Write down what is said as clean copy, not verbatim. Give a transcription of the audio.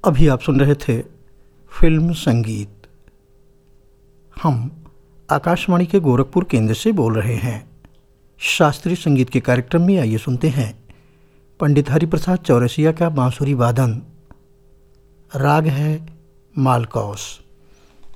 अभी आप सुन रहे थे फिल्म संगीत। हम आकाशवाणी के गोरखपुर केंद्र से बोल रहे हैं। शास्त्रीय संगीत के कार्यक्रम में आइए सुनते हैं पंडित हरिप्रसाद चौरसिया का बांसुरी वादन। राग है मालकौस।